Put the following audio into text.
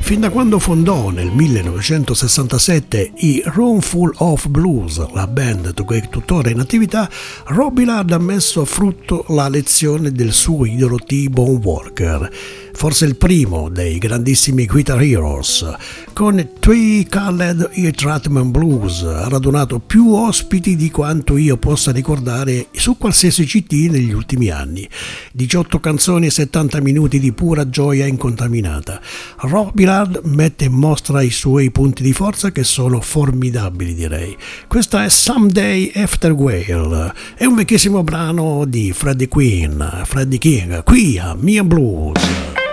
Fin da quando fondò nel 1967 i Roomful of Blues, la band che è tuttora in attività, Robbie Ladd ha messo a frutto la lezione del suo idolo T-Bone Walker, forse il primo dei grandissimi Guitar Heroes. Con Three Colored Earth Ratman Blues ha radunato più ospiti di quanto io possa ricordare su qualsiasi CD negli ultimi anni. 18 canzoni e 70 minuti di pura gioia incontaminata. Robbie Ladd mette in mostra i suoi punti di forza che sono formidabili, direi. Questa è Someday After Whale, è un vecchissimo brano di Freddie King, qui a Mia Blues.